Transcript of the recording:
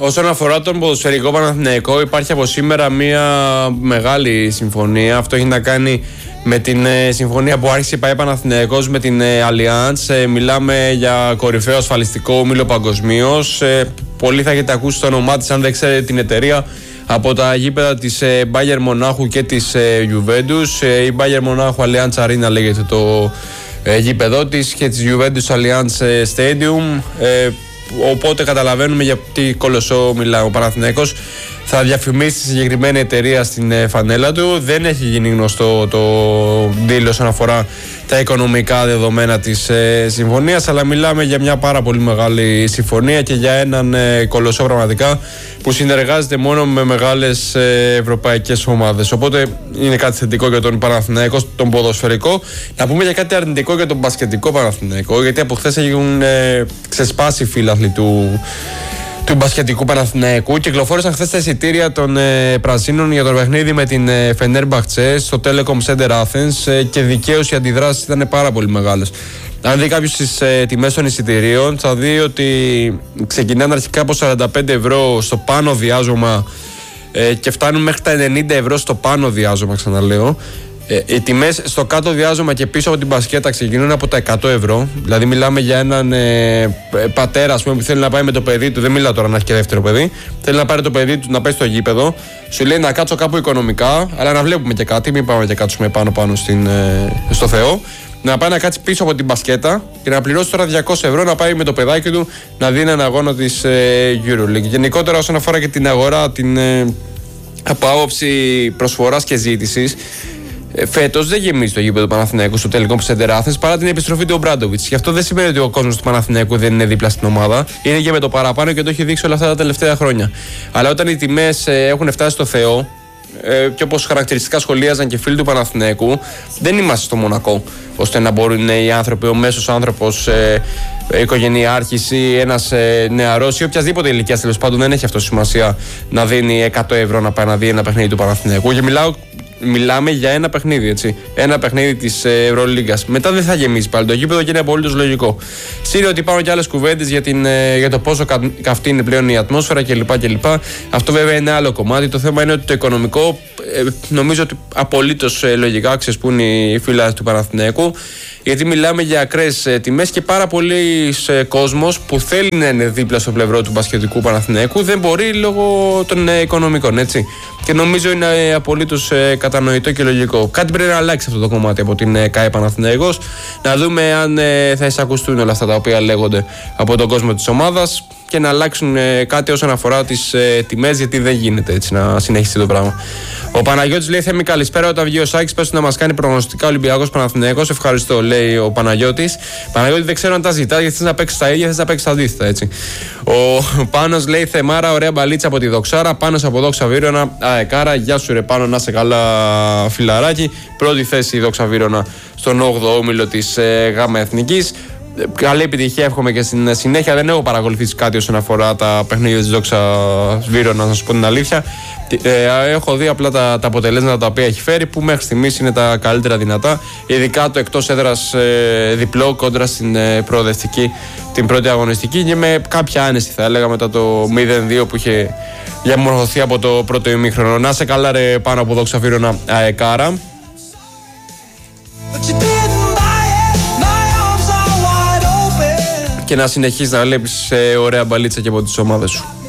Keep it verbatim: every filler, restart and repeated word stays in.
Όσον αφορά τον ποδοσφαιρικό Παναθηναϊκό, υπάρχει από σήμερα μια μεγάλη συμφωνία. Αυτό έχει να κάνει με την ε, συμφωνία που άρχισε η ΠΑΕ Παναθηναϊκός με την ε, Allianz. Ε, μιλάμε για κορυφαίο ασφαλιστικό όμιλο παγκοσμίως. Ε, πολλοί θα έχετε ακούσει το όνομά της, αν δεν ξέρετε την εταιρεία, από τα γήπεδα της ε, Bayern Μονάχου και της ε, Juventus. Ε, η Bayern Μονάχου Allianz Arena λέγεται το ε, γήπεδο της, και της Juventus Allianz Stadium. Ε, Οπότε καταλαβαίνουμε για τι κολοσσό μιλάει ο Παναθηναϊκός. Θα διαφημίσει τη συγκεκριμένη εταιρεία στην φανέλα του. Δεν έχει γίνει γνωστό το deal όσον αφορά τα οικονομικά δεδομένα της ε, συμφωνίας, αλλά μιλάμε για μια πάρα πολύ μεγάλη συμφωνία και για έναν ε, κολοσσό πραγματικά που συνεργάζεται μόνο με μεγάλες ε, ευρωπαϊκές ομάδες. Οπότε είναι κάτι θετικό για τον Παναθηναϊκό, τον ποδοσφαιρικό. Να πούμε για κάτι αρνητικό για τον μπασκετικό Παναθηναϊκό, γιατί από χθες έχουν ε, ξεσπάσει οι φίλαθλοι του του μπασκετικού Παναθηναϊκού. Κυκλοφόρησαν χθες τα εισιτήρια των ε, Πρασίνων για το παιχνίδι με την ε, Fenerbahce στο Telecom Center Athens ε, και δικαίως οι αντιδράσεις ήταν πάρα πολύ μεγάλες. Αν δει κάποιος τις ε, τιμές των εισιτηρίων, θα δει ότι ξεκινάνε αρχικά από σαράντα πέντε ευρώ στο πάνω διάζωμα ε, και φτάνουν μέχρι τα ενενήντα ευρώ στο πάνω διάζωμα, ξαναλέω. Ε, οι τιμές στο κάτω διάζωμα και πίσω από την μπασκέτα ξεκινούν από τα εκατό ευρώ. Δηλαδή, μιλάμε για έναν ε, πατέρα, ας πούμε, που θέλει να πάει με το παιδί του. Δεν μιλάω τώρα να έχει και δεύτερο παιδί. Θέλει να πάρει το παιδί του να πάει στο γήπεδο. Σου λέει να κάτσω κάπου οικονομικά, αλλά να βλέπουμε και κάτι. Μην πάμε και κάτσουμε πάνω-πάνω στην, ε, στο Θεό. Να πάει να κάτσει πίσω από την μπασκέτα και να πληρώσει τώρα διακόσια ευρώ να πάει με το παιδάκι του να δει έναν αγώνα της ε, EuroLeague. Γενικότερα, όσον αφορά και την αγορά, την, ε, από άποψη προσφοράς και ζήτησης, φέτος δεν γεμίζει το γήπεδο του Παναθηναϊκού στο Telecom Center Athens παρά την επιστροφή του Ομπράντοβιτς. Γι' αυτό δεν σημαίνει ότι ο κόσμος του Παναθηναϊκού δεν είναι δίπλα στην ομάδα. Είναι και με το παραπάνω και το έχει δείξει όλα αυτά τα τελευταία χρόνια. Αλλά όταν οι τιμές ε, έχουν φτάσει στο Θεό, ε, και όπως χαρακτηριστικά σχολίαζαν και φίλοι του Παναθηναϊκού, δεν είμαστε στο Μονακό ώστε να μπορούν οι άνθρωποι, ο μέσος άνθρωπος, ε, οικογενειάρχης ή ένας ε, νεαρός ή οποιασδήποτε ηλικία, τέλος πάντων, δεν έχει αυτό σημασία, να δίνει εκατό ευρώ να πάει να δει ένα παιχνίδι του Παναθηναϊκού. Και μιλάω Μιλάμε για ένα παιχνίδι, έτσι. Ένα παιχνίδι της Ευρωλίγκας. Μετά δεν θα γεμίσει πάλι το γήπεδο και είναι απολύτως λογικό. Σίγουρα ότι υπάρχουν και άλλες κουβέντες για, για το πόσο κα, καυτή είναι πλέον η ατμόσφαιρα κλπ. κλπ. Αυτό βέβαια είναι άλλο κομμάτι. Το θέμα είναι ότι το οικονομικό, ε, νομίζω ότι απολύτως ε, λογικά ξεσπούν οι φίλοι του Παναθηναϊκού. Γιατί μιλάμε για ακραίες ε, τιμές και πάρα πολλοί ε, κόσμος που θέλει να είναι δίπλα στο πλευρό του μπασκετικού Παναθηναϊκού δεν μπορεί λόγω των ε, οικονομικών, έτσι. Και νομίζω είναι ε, απολύτως ε, κατανοητό και λογικό. Κάτι πρέπει να αλλάξει αυτό το κομμάτι από την ε, ΚΑΕ Παναθηναϊκός. Να δούμε αν ε, θα εισακουστούν όλα αυτά τα οποία λέγονται από τον κόσμο της ομάδας και να αλλάξουν ε, κάτι όσον αφορά τις ε, τιμές, γιατί δεν γίνεται έτσι να συνεχίσει το πράγμα. Ο Παναγιώτης λέει: Θέμη, καλησπέρα. Όταν βγει ο Σάκης, πες να μας κάνει προγνωστικά Ολυμπιακός Παναθηναϊκός. Ευχαριστώ, λέει ο Παναγιώτης. Παναγιώτη, δεν ξέρω αν τα ζητά, γιατί θες να παίξεις τα ίδια, θες να παίξεις τα αντίθετα, έτσι. Ο Πάνος λέει: Θεμάρα, ωραία μπαλίτσα από τη Δοξάρα. Πάνος από Δόξα Βύρωνα. Αεκάρα, γεια σου, ρε Πάνο, να σε καλά, φιλαράκι. Πρώτη θέση η Δόξα Βύρωνα στον όγδοο όμιλο της ε, ΓΑΜΑ Εθνικής. Καλή επιτυχία, εύχομαι και στην συνέχεια. Δεν έχω παρακολουθήσει κάτι όσον αφορά τα παιχνίδια της Δόξα Βύρωνα, να σας πω την αλήθεια. Ε, έχω δει απλά τα, τα αποτελέσματα τα οποία έχει φέρει, που μέχρι στιγμής είναι τα καλύτερα δυνατά. Ειδικά το εκτός έδρας ε, διπλό κόντρα στην ε, προοδευτική, την πρώτη αγωνιστική, και με κάποια άνεση, θα έλεγα, μετά το μηδέν δύο που είχε διαμορφωθεί από το πρώτο ημίχρονο. Να σε καλά, ρε Πάνω από Δόξα Βύρωνα, αεκάρα. Και να συνεχίσεις να βλέπεις ε, ωραία μπαλίτσα και από τις ομάδες σου.